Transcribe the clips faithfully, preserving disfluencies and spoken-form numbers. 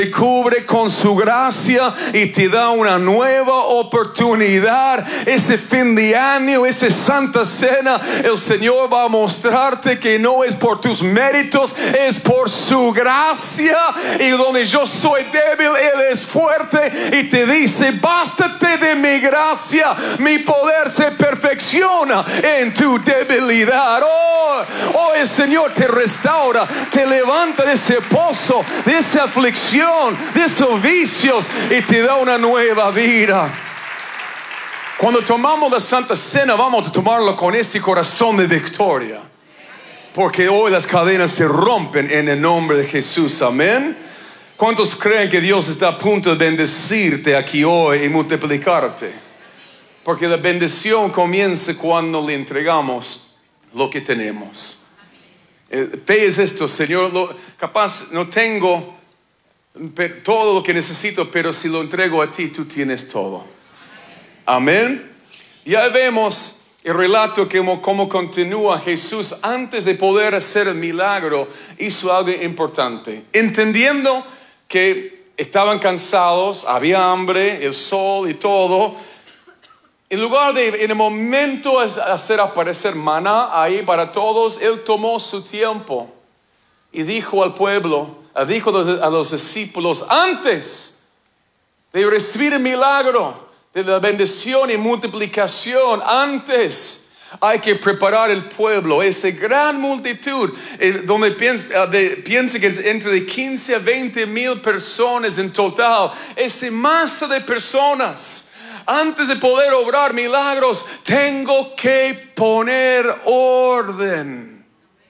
te cubre con su gracia y te da una nueva oportunidad. Ese fin de año, esa Santa Cena, el Señor va a mostrarte que no es por tus méritos, es por su gracia. Y donde yo soy débil, Él es fuerte y te dice: bástate de mi gracia, mi poder se perfecciona en tu debilidad. Oh, oh, el Señor te restaura, te levanta de ese pozo, de esa aflicción, de esos vicios, y te da una nueva vida. Cuando tomamos la Santa Cena, vamos a tomarlo con ese corazón de victoria, porque hoy las cadenas se rompen en el nombre de Jesús. Amén. ¿Cuántos creen que Dios está a punto de bendecirte aquí hoy y multiplicarte? Porque la bendición comienza cuando le entregamos lo que tenemos. Eh, fe es esto: Señor, lo, capaz no tengo pero, todo lo que necesito, pero si lo entrego a ti, tú tienes todo. Amén. Ya vemos el relato que como, como continúa. Jesús, antes de poder hacer el milagro, hizo algo importante. Entendiendo que estaban cansados, había hambre, el sol y todo, en lugar de en el momento hacer aparecer maná ahí para todos, Él tomó su tiempo y dijo al pueblo, dijo a los discípulos: antes de recibir el milagro de la bendición y multiplicación, antes hay que preparar el pueblo, esa gran multitud, eh, donde piensa, de, piensa que es entre quince a veinte mil personas en total, esa masa de personas. Antes de poder obrar milagros, tengo que poner orden.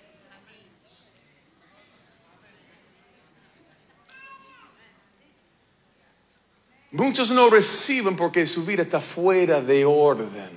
Muchos no reciben porque su vida está fuera de orden.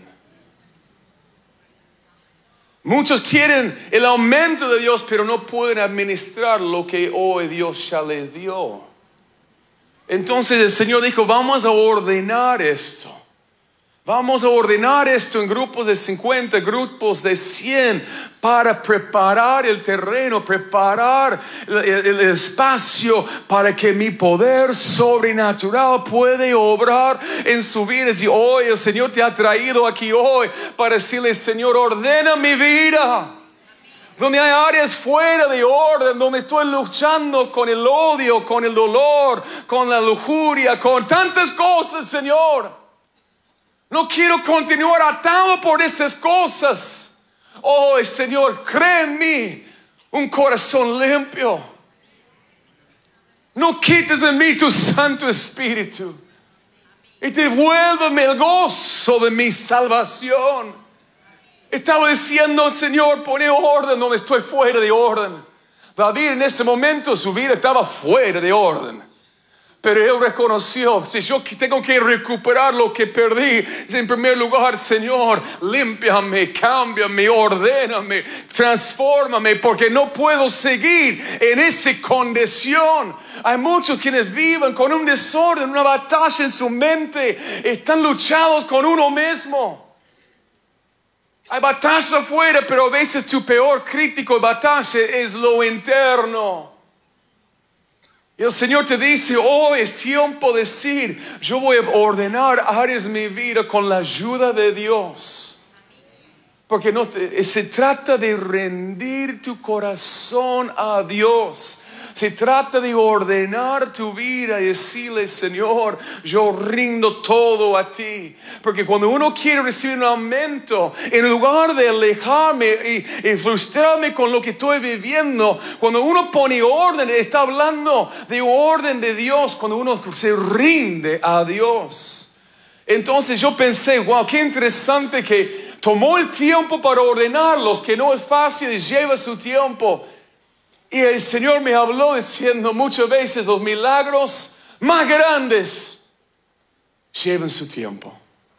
Muchos quieren el aumento de Dios, pero no pueden administrar lo que hoy Dios ya les dio. Entonces el Señor dijo: vamos a ordenar esto. Vamos a ordenar esto en grupos de cincuenta, grupos de cien, para preparar el terreno, preparar el, el, el espacio para que mi poder sobrenatural puede obrar en su vida. Y hoy el Señor te ha traído aquí hoy para decirle: Señor, ordena mi vida. Donde hay áreas fuera de orden, donde estoy luchando con el odio, con el dolor, con la lujuria, con tantas cosas, Señor. No quiero continuar atado por esas cosas. Oh, Señor, crea en mí un corazón limpio. No quites de mí tu Santo Espíritu y devuélveme el gozo de mi salvación. Estaba diciendo: Señor, pone orden donde estoy fuera de orden. David en ese momento su vida estaba fuera de orden, pero él reconoció: si yo tengo que recuperar lo que perdí, en primer lugar, Señor, límpiame, cámbiame, ordéname, transfórmame, porque no puedo seguir en esa condición. Hay muchos quienes viven con un desorden, una batalla en su mente, están luchados con uno mismo. Hay batalla afuera, pero a veces tu peor crítico de batalla es lo interno. Y el Señor te dice: hoy es tiempo de decir: yo voy a ordenar áreas de mi vida con la ayuda de Dios. Porque no te, se trata de rendir tu corazón a Dios. Se trata de ordenar tu vida y decirle: Señor, yo rindo todo a ti. Porque cuando uno quiere recibir un aumento, en lugar de alejarme y, y frustrarme con lo que estoy viviendo, cuando uno pone orden, está hablando de orden de Dios, cuando uno se rinde a Dios. Entonces yo pensé: wow, qué interesante que tomó el tiempo para ordenarlos, que no es fácil, lleva su tiempo. Y el Señor me habló diciendo: muchas veces los milagros más grandes llevan su tiempo.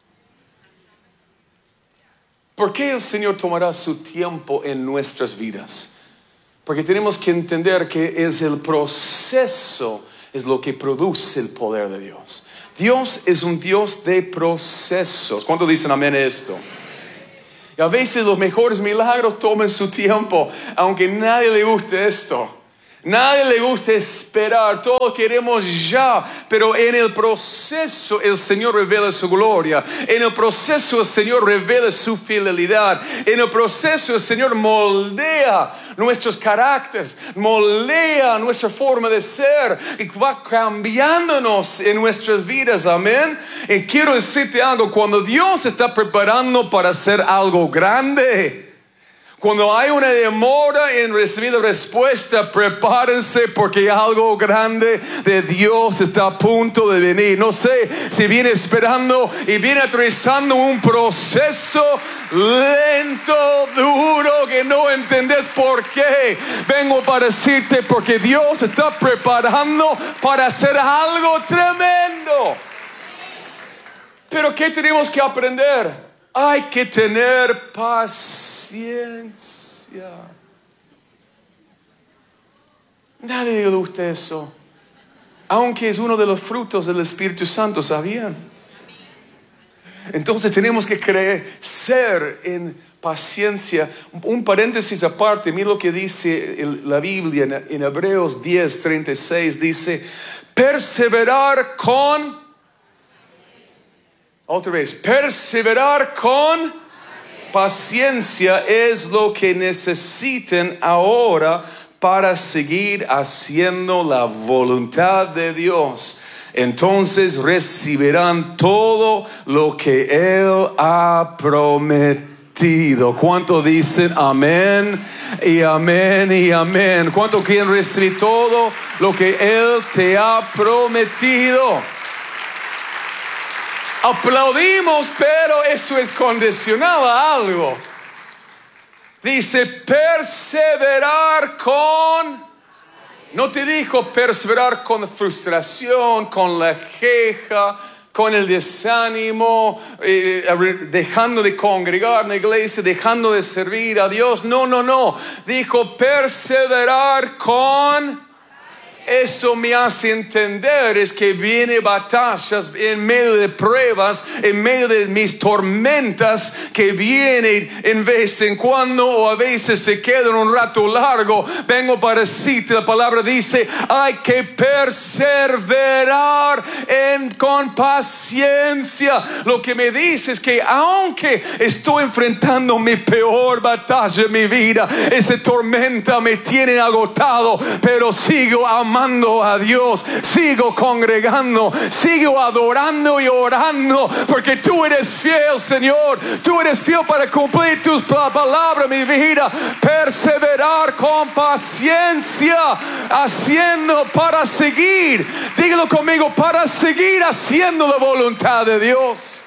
¿Por qué el Señor tomará su tiempo en nuestras vidas? Porque tenemos que entender que es el proceso, es lo que produce el poder de Dios. Dios es un Dios de procesos. ¿Cuántos dicen amén a esto? Y a veces los mejores milagros toman su tiempo, aunque a nadie le guste esto. Nadie le gusta esperar, todos queremos ya, pero en el proceso el Señor revela su gloria, en el proceso el Señor revela su fidelidad, en el proceso el Señor moldea nuestros caracteres, moldea nuestra forma de ser y va cambiándonos en nuestras vidas, amén. Y quiero decirte algo, cuando Dios está preparando para hacer algo grande, cuando hay una demora en recibir la respuesta, prepárense porque algo grande de Dios está a punto de venir. No sé si viene esperando y viene atravesando un proceso lento, duro, que no entendés por qué. Vengo para decirte porque Dios está preparando para hacer algo tremendo. Pero ¿qué tenemos que aprender? Hay que tener paciencia. Nadie le gusta eso. Aunque es uno de los frutos del Espíritu Santo, ¿sabían? Entonces tenemos que crecer en paciencia. Un paréntesis aparte, mira lo que dice la Biblia en, en Hebreos diez, treinta y seis. Dice, perseverar con... Otra vez, perseverar con paciencia es lo que necesiten ahora para seguir haciendo la voluntad de Dios. Entonces recibirán todo lo que Él ha prometido. ¿Cuánto dicen amén y amén y amén? ¿Cuánto quieren recibir todo lo que Él te ha prometido? Aplaudimos, pero eso es condicional a algo. Dice perseverar con... No te dijo perseverar con frustración, con la queja, con el desánimo, eh, dejando de congregar en la iglesia, dejando de servir a Dios. No, no, no. Dijo perseverar con... Eso me hace entender es que viene batallas en medio de pruebas, en medio de mis tormentas que vienen en vez en cuando o a veces se quedan un rato largo. Vengo para decirte, la palabra dice, hay que perseverar en, con paciencia. Lo que me dice es que aunque estoy enfrentando mi peor batalla en mi vida, esa tormenta me tiene agotado, pero sigo amando amando a Dios, sigo congregando, sigo adorando y orando, porque tú eres fiel, Señor. Tú eres fiel para cumplir tus palabras, mi vida. Perseverar con paciencia, haciendo para seguir. Dígalo conmigo, para seguir haciendo la voluntad de Dios.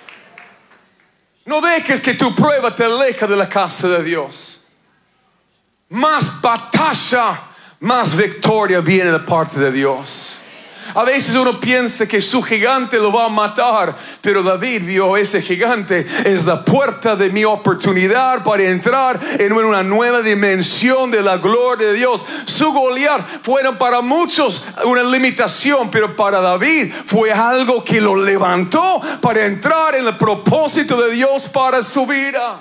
No dejes que tu prueba te aleje de la casa de Dios. Más batalla, más victoria viene de parte de Dios. A veces uno piensa que su gigante lo va a matar, pero David vio ese gigante es la puerta de mi oportunidad para entrar en una nueva dimensión de la gloria de Dios. Su Goliat fueron para muchos una limitación, pero para David fue algo que lo levantó para entrar en el propósito de Dios para su vida.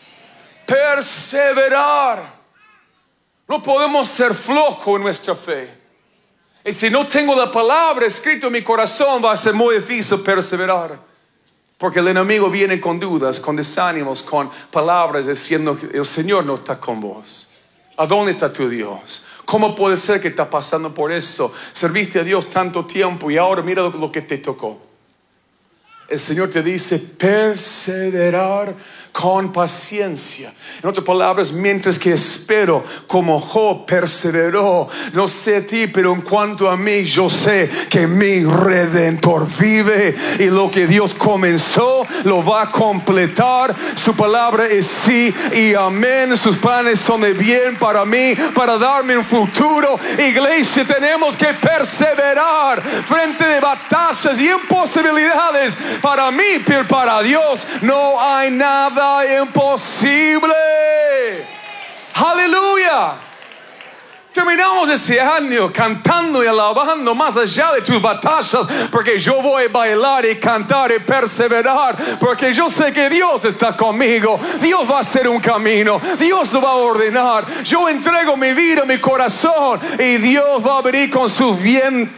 Perseverar. No podemos ser flojos en nuestra fe. Y si no tengo la palabra escrita en mi corazón, va a ser muy difícil perseverar. Porque el enemigo viene con dudas, con desánimos, con palabras diciendo que el Señor no está con vos. ¿A dónde está tu Dios? ¿Cómo puede ser que estás pasando por eso? Serviste a Dios tanto tiempo y ahora mira lo que te tocó. El Señor te dice perseverar con paciencia. En otras palabras, mientras que espero, como Job perseveró. No sé a ti, pero en cuanto a mí, yo sé que mi Redentor vive y lo que Dios comenzó lo va a completar. Su palabra es sí y amén. Sus planes son de bien para mí, para darme un futuro. Iglesia, tenemos que perseverar frente de batallas y imposibilidades. Para mí, pero para Dios no hay nada imposible. Aleluya. Terminamos ese año cantando y alabando más allá de tus batallas, porque yo voy a bailar y cantar y perseverar, porque yo sé que Dios está conmigo. Dios va a hacer un camino, Dios lo va a ordenar. Yo entrego mi vida, mi corazón, y Dios va a venir con su viento